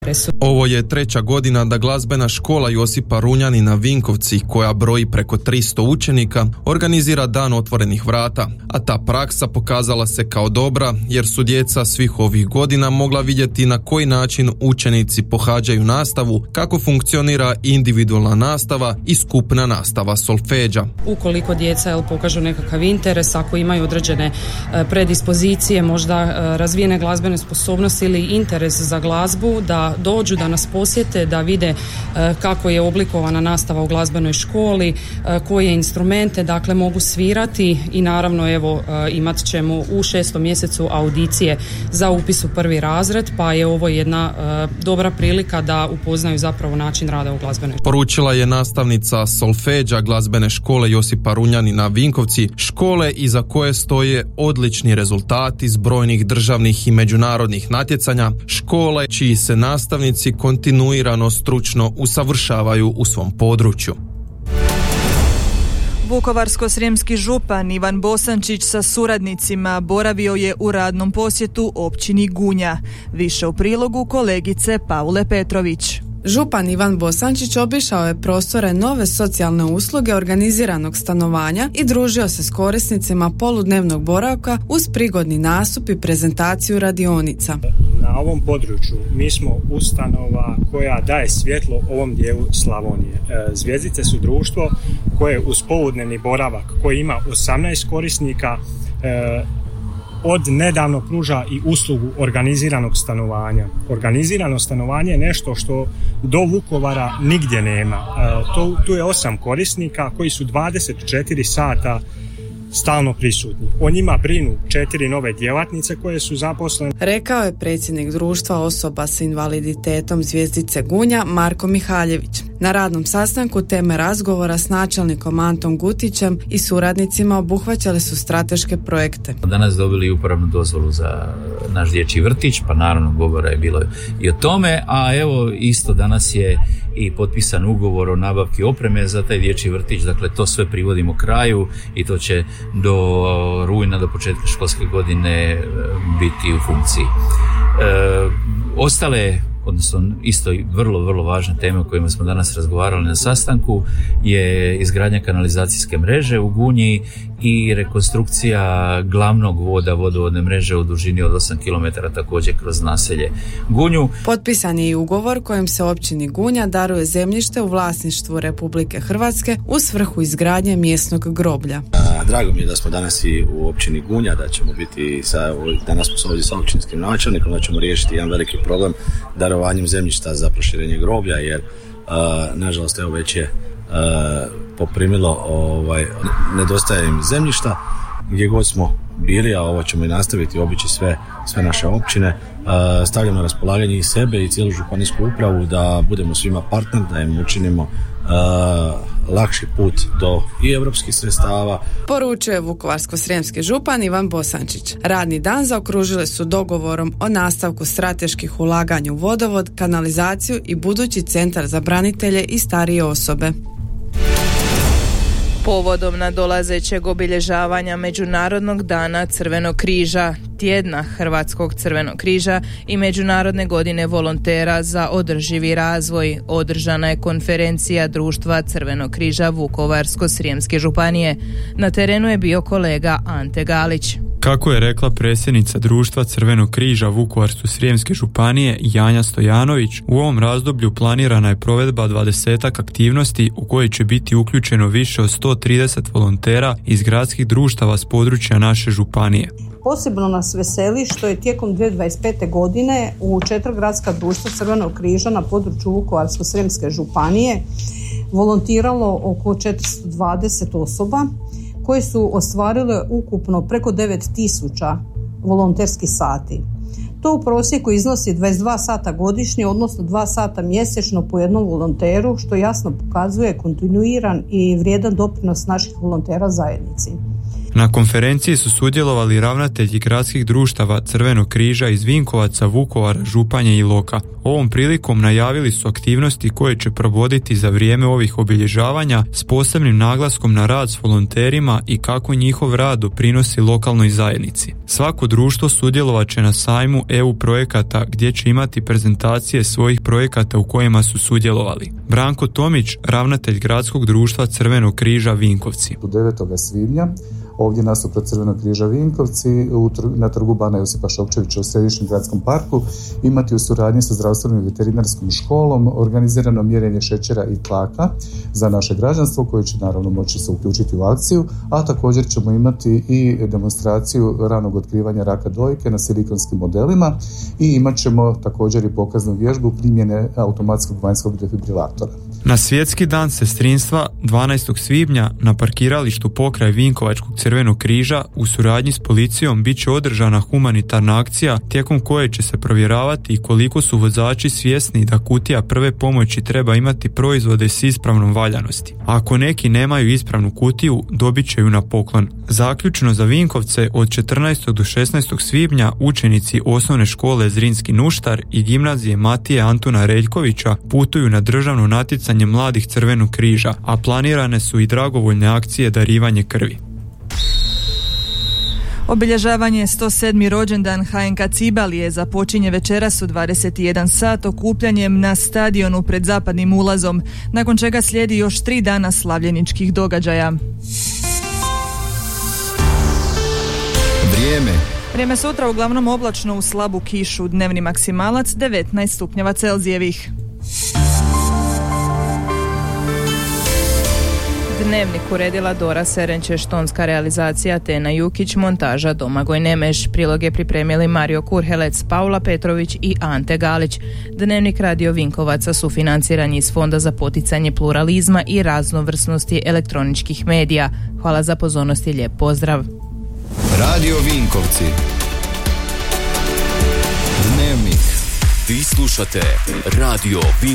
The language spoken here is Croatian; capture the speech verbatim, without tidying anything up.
Ovo je treća godina da glazbena škola Josipa Runjanina Vinkovci, koja broji preko tristo učenika, organizira dan otvorenih vrata, a ta praksa pokazala se kao dobra jer su djeca svih ovih godina mogla vidjeti na koji način učenici pohađaju nastavu, kako funkcionira individualna nastava i skupna nastava solfeđa. Ukoliko djeca jel, pokažu nekakav interes, ako imaju određene e, predispozicije, možda e, razvijene glazbene sposobnosti ili interes za glazbu, da dođu, da nas posjete, da vide e, kako je oblikovana nastava u glazbenoj školi, e, koje instrumente dakle mogu svirati i naravno evo e, imat ćemo u šestom mjesecu audicije za upis u prvi razred, pa je ovo jedna e, dobra prilika da upoznaju zapravo način rada u glazbenoj školi. Poručila je nastavnica solfeđa glazbene škole Josipa Runjanina Vinkovci, škole iza koje stoje odlični rezultati s brojnih državnih i međunarodnih natjecanja, škole čiji se nastavnici kontinuirano stručno usavršavaju u svom području. Vukovarsko-srijemski župan Ivan Bosančić sa suradnicima boravio je u radnom posjetu općini Gunja. Više u prilogu kolegice Paule Petrović. Župan Ivan Bosančić obišao je prostore nove socijalne usluge organiziranog stanovanja i družio se s korisnicima poludnevnog boravka uz prigodni nastup i prezentaciju radionica. Na ovom području mi smo ustanova koja daje svjetlo ovom dijelu Slavonije. Zvjezdice su društvo koje uz poludnevni boravak koji ima osamnaest korisnika od nedavno pruža i uslugu organiziranog stanovanja. Organizirano stanovanje je nešto što do Vukovara nigdje nema. E, to, tu je osam korisnika koji su dvadeset četiri sata stalno prisutni. O njima brinu četiri nove djelatnice koje su zaposlene. Rekao je predsjednik društva osoba s invaliditetom Zvjezdice Gunja Marko Mihaljević. Na radnom sastanku teme razgovora s načelnikom Antom Gutićem i suradnicima obuhvaćali su strateške projekte. Danas dobili uporabnu dozvolu za naš dječji vrtić, pa naravno govora je bilo i o tome, a evo isto danas je i potpisan ugovor o nabavki opreme za taj dječji vrtić, dakle to sve privodimo kraju i to će do rujna, do početka školske godine biti u funkciji. E, ostale odnosno isto i vrlo, vrlo važne teme o kojima smo danas razgovarali na sastanku je izgradnja kanalizacijske mreže u Gunji i rekonstrukcija glavnog voda vodovodne mreže u dužini od osam kilometara također kroz naselje Gunju. Potpisan je i ugovor kojim se općini Gunja daruje zemljište u vlasništvu Republike Hrvatske u svrhu izgradnje mjesnog groblja. Drago mi je da smo danas i u općini Gunja, da ćemo biti sa, danas smo ovdje sa općinskim načelnikom, da ćemo riješiti jedan veliki problem darovanjem zemljišta za proširenje groblja, jer uh, nažalost evo već je uh, poprimilo ovaj, nedostaje im zemljišta gdje god smo bili, a ovo ćemo i nastaviti obići sve, sve naše općine. Uh, stavljamo na raspolaganje i sebe i cijelu županijsku upravu da budemo svima partner, da im učinimo uh, lakši put do i europskih sredstava. Poručuje vukovarsko-srijemski župan Ivan Bosančić. Radni dan zaokružili su dogovorom o nastavku strateških ulaganja u vodovod, kanalizaciju i budući centar za branitelje i starije osobe. Povodom nadolazećeg obilježavanja Međunarodnog dana Crvenog križa, tjedna Hrvatskog Crvenog križa i Međunarodne godine volontera za održivi razvoj, održana je konferencija Društva Crvenog križa Vukovarsko-srijemske županije. Na terenu je bio kolega Ante Galić. Kako je rekla predsjednica Društva Crvenog križa Vukovarsko-srijemske županije Janja Stojanović, u ovom razdoblju planirana je provedba dvadesetak aktivnosti u koje će biti uključeno više od sto trideset volontera iz gradskih društava s područja naše županije. Posebno nas veseli što je tijekom dvije tisuće dvadeset pete. godine u četiri gradska društva Crvenog križa na području Vukovarsko-srijemske županije volontiralo oko četiristo dvadeset osoba koje su ostvarile ukupno preko devet tisuća volonterskih sati. To u prosjeku iznosi dvadeset dva sata godišnje, odnosno dva sata mjesečno po jednom volonteru, što jasno pokazuje kontinuiran i vrijedan doprinos naših volontera zajednici. Na konferenciji su sudjelovali ravnatelji gradskih društava Crvenog križa iz Vinkovaca, Vukovara, Županje i Iloka. Ovom prilikom najavili su aktivnosti koje će provoditi za vrijeme ovih obilježavanja s posebnim naglaskom na rad s volonterima i kako njihov rad doprinosi lokalnoj zajednici. Svako društvo sudjelovat će na sajmu E U projekata gdje će imati prezentacije svojih projekata u kojima su sudjelovali. Branko Tomić, ravnatelj gradskog društva Crvenog križa Vinkovci. devetog svibnja ovdje nasuprot Crvenog križa Vinkovci na trgu Bana Josipa Šokčevića u Središnjem gradskom parku imati u suradnji sa zdravstvenom i veterinarskom školom organizirano mjerenje šećera i tlaka za naše građanstvo koje će naravno moći se uključiti u akciju, a također ćemo imati i demonstraciju ranog otkrivanja raka dojke na silikonskim modelima i imat ćemo također i pokaznu vježbu primjene automatskog vanjskog defibrilatora. Na svjetski dan sestrinstva dvanaestog svibnja na parkiralištu pokraj Vinkovačkog Crvenog križa u suradnji s policijom bit će održana humanitarna akcija tijekom koje će se provjeravati koliko su vozači svjesni da kutija prve pomoći treba imati proizvode s ispravnom valjanosti. Ako neki nemaju ispravnu kutiju, dobit će ju na poklon. Zaključno za Vinkovce od četrnaestog do šesnaestog svibnja učenici osnovne škole Zrinski Nuštar i gimnazije Matije Antuna Reljkovića putuju na državno natjecanje mladih Crvenog križa, a planirane su i dragovoljne akcije darivanje krvi. Obilježavanje sto sedmi rođendan H N K Cibalije započinje večeras u dvadeset jedan sat okupljanjem na stadionu pred zapadnim ulazom, nakon čega slijedi još tri dana slavljeničkih događaja. Vrijeme. Vrijeme sutra uglavnom oblačno uz slabu kišu, dnevni maksimalac devetnaest stupnjeva Celzijevih. Dnevnik uredila Dora Serenčeš, tonska realizacija Tena Jukić, montaža Domagoj Nemeš. Priloge pripremili Mario Kurhelec, Paula Petrović i Ante Galić. Dnevnik Radio Vinkovaca sufinanciran je iz Fonda za poticanje pluralizma i raznovrsnosti elektroničkih medija. Hvala za pozornost i lijep pozdrav. Radio Vinkovci. Dnevnik. Vi slušate Radio Vinkovci.